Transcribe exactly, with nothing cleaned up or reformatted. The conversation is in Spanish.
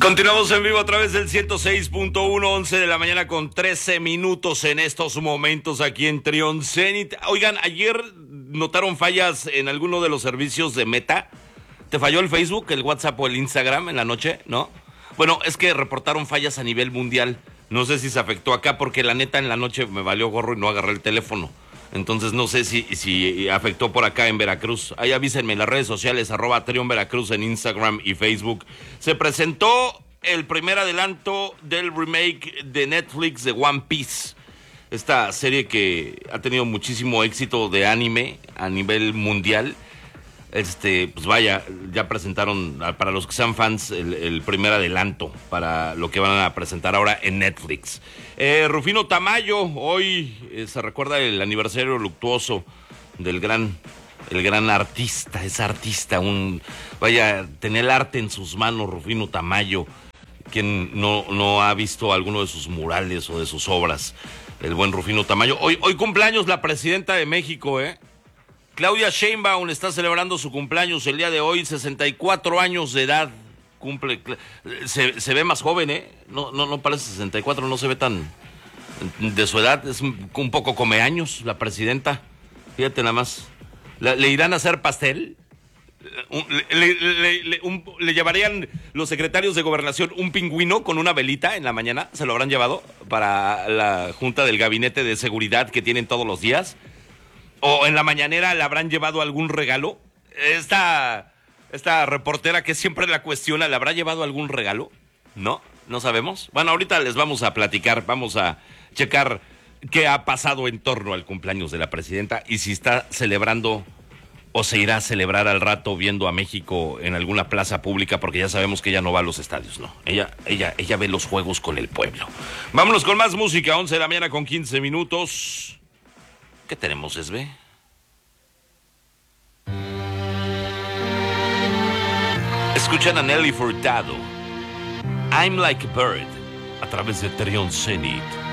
Continuamos en vivo a través del ciento seis punto uno, once de la mañana con trece minutos en estos momentos aquí en Trion Zenit. Oigan, ayer notaron fallas en alguno de los servicios de Meta. ¿Te falló el Facebook, el WhatsApp o el Instagram en la noche? ¿No? Bueno, es que reportaron fallas a nivel mundial. No sé si se afectó acá porque la neta en la noche me valió gorro y no agarré el teléfono. Entonces no sé si, si afectó por acá en Veracruz. Ahí avísenme en las redes sociales, arroba Trion Veracruz en Instagram y Facebook. Se presentó el primer adelanto del remake de Netflix de One Piece. Esta serie que ha tenido muchísimo éxito de anime a nivel mundial. Este, pues vaya, ya presentaron, para los que sean fans, el, el primer adelanto para lo que van a presentar ahora en Netflix. Eh, Rufino Tamayo, hoy eh, se recuerda el aniversario luctuoso del gran, el gran artista, es artista, un, vaya, tener el arte en sus manos, Rufino Tamayo, quien no, no ha visto alguno de sus murales o de sus obras, el buen Rufino Tamayo. Hoy, hoy cumpleaños la presidenta de México, ¿eh? Claudia Sheinbaum está celebrando su cumpleaños el día de hoy, sesenta y cuatro años de edad, cumple, se, se ve más joven, ¿eh? No, no, no parece sesenta y cuatro, no se ve tan de su edad, es un, un poco come años la presidenta, fíjate nada más. ¿Le, le irán a hacer pastel? Un, le, le, le, un, ¿Le llevarían los secretarios de gobernación un pingüino con una velita en la mañana? ¿Se lo habrán llevado para la junta del gabinete de seguridad que tienen todos los días? ¿O en la mañanera le habrán llevado algún regalo? Esta, esta reportera que siempre la cuestiona, ¿le habrá llevado algún regalo? ¿No? ¿No sabemos? Bueno, ahorita les vamos a platicar, vamos a checar qué ha pasado en torno al cumpleaños de la presidenta y si está celebrando o se irá a celebrar al rato viendo a México en alguna plaza pública, porque ya sabemos que ella no va a los estadios, ¿no? Ella, ella, ella ve los juegos con el pueblo. Vámonos con más música, once de la mañana con quince minutos. ¿Qué tenemos, Esbe? Escuchan a Nelly Furtado, I'm Like a Bird, a través de Trion Zenit.